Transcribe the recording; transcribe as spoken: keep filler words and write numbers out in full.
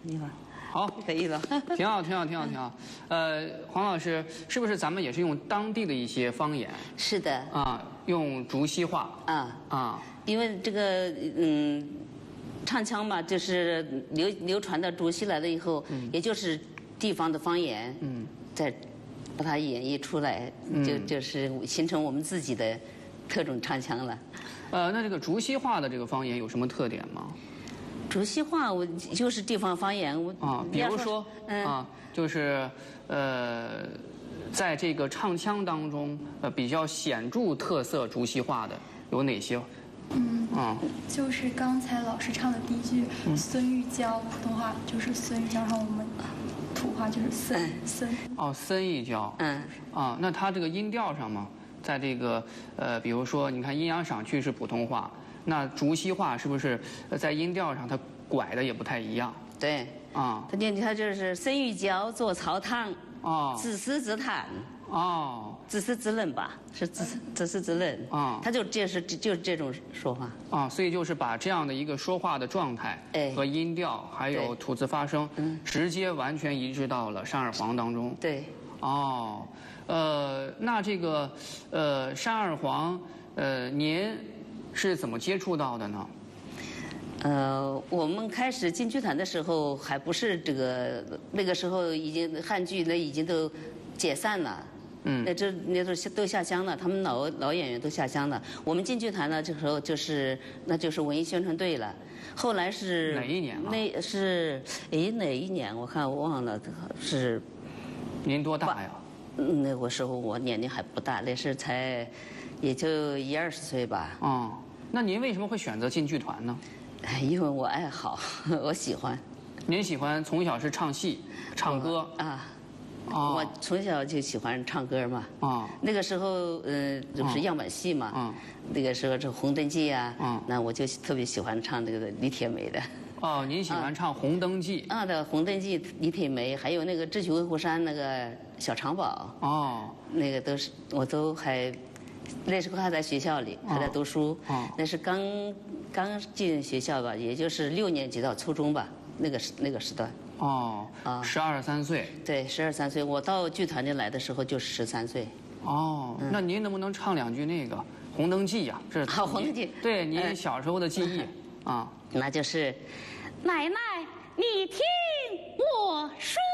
你好。 好， 可以了， 挺好，挺好，挺好，挺好。呃，黄老师，是不是咱们也是用当地的一些方言？ 是的。 啊，用竹溪话。 啊啊， 因为这个嗯，唱腔嘛，就是流流传到竹溪来了以后，嗯、也就是地方的方言，嗯，再把它演绎出来，嗯、就就是形成我们自己的特种唱腔了。 呃，那这个竹溪话的这个方言有什么特点吗？ 竹溪话，我就是地方方言，我啊，比如说，嗯、啊，就是呃，在这个唱腔当中，呃，比较显著特色竹溪话的有哪些？ 嗯， 啊， 就是刚才老师唱的第一句“孙玉娇”，普通话就是孙玉娇，然后我们土话就是森森。 哦，森玉娇。嗯。啊，那它这个音调上嘛，在这个呃，比如说，你看阴阳赏去是普通话。 那竹溪话是不是在音调上它拐的也不太一样？ 对，啊，它念它就是孙玉娇做曹汤，哦，自私自叹，哦，自私自论吧，是自自私自论啊，它就就是就是这种说话啊，所以就是把这样的一个说话的状态和音调，还有吐字发声，嗯，直接完全移植到了山二黄当中。 对， 哦，呃，那这个呃山二黄，呃您。 是怎么接触到的呢？ 呃，我们开始进剧团的时候，还不是这个，那个时候已经汉剧那已经都解散了，嗯，那这那都都下乡了，他们老老演员都下乡了。我们进剧团呢，这时候就是那就是文艺宣传队了。后来是哪一年啊？ 那是哎哪一年？我看我忘了，是您多大呀？ 那个时候我年龄还不大，那是才也就一二十岁吧。 哦。 那您为什么会选择进剧团呢？ 因为我爱好，我喜欢。 您喜欢从小是唱戏、唱歌啊？哦，我从小就喜欢唱歌嘛。啊，那个时候，呃，就是样板戏嘛。嗯。那个时候这《红灯记》啊，嗯，那我就特别喜欢唱这个李铁梅的。 哦，您喜欢唱《红灯记》 啊？对，《红灯记》李铁梅，还有那个《智取威虎山》那个小长宝。哦。那个都是我都还。 那时候还在学校里，还在读书。哦，那是刚刚进学校吧，也就是六年级到初中吧，那个时那个时段。 哦，啊，十二三岁。 对，十二三岁。我到剧团里来的时候就十三岁。 哦，嗯、那您能不能唱两句那个《红灯记》呀？这是好《红灯记》。 对，您小时候的记忆、嗯、啊。 那就是，奶奶，你听我说。